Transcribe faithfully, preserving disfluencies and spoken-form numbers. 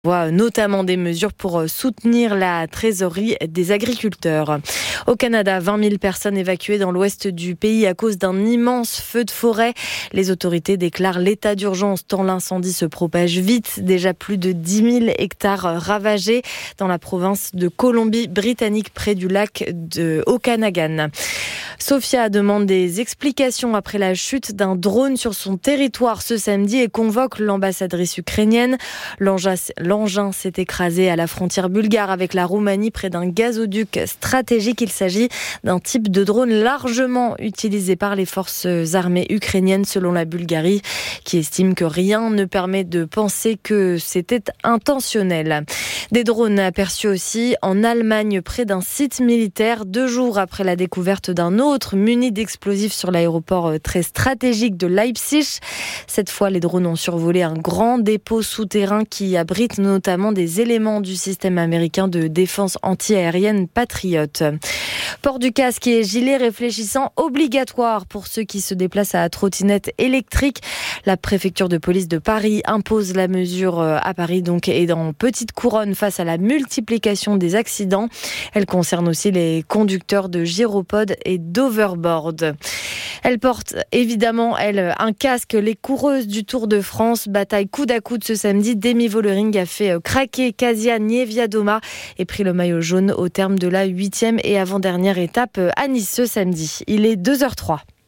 voit notamment des mesures pour soutenir la trésorerie des agriculteurs. Au Canada, vingt mille personnes évacuées dans l'ouest du pays à cause d'un immense feu de forêt. Les autorités déclarent l'état d'urgence tant l'incendie se propage vite. Déjà plus de dix mille hectares ravagés dans la province de Colombie-Britannique près du lac de Okanagan. Sofia demande des explications après la chute d'un drone sur son territoire ce samedi et convoque l'ambassadrice ukrainienne. L'engin, l'engin s'est écrasé à la frontière bulgare avec la Roumanie près d'un gazoduc stratégique. Il s'agit d'un type de drone largement utilisé par les forces armées ukrainiennes selon la Bulgarie qui estime que rien ne permet de penser que c'était intentionnel. Des drones aperçus aussi en Allemagne près d'un site militaire deux jours après la découverte d'un autre muni d'explosifs sur l'aéroport très stratégique de Leipzig. Cette fois, les drones ont survolé un grand dépôt souterrain qui abrite notamment des éléments du système américain de défense anti-aérienne Patriot. Port du casque et gilet réfléchissant obligatoire pour ceux qui se déplacent à trottinette électrique. La préfecture de police de Paris impose la mesure à Paris donc et dans Petite Couronne face à la multiplication des accidents. Elle concerne aussi les conducteurs de gyropodes et d'overboard. Elle porte évidemment, elle, un casque. Les coureuses du Tour de France bataillent coude à coude ce samedi. Demi Vollering a fait craquer Kasia Niewiadoma et pris le maillot jaune au terme de la huitième et avant-dernière étape à Nice ce samedi. Il est deux heures zéro trois.